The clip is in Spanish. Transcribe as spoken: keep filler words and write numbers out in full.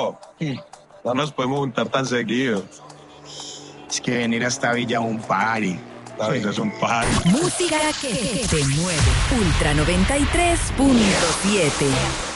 bro. No nos podemos juntar tan seguido. Es que venir hasta Villa es un party. La vida es un party. Música que te mueve. Ultra noventa y tres punto siete.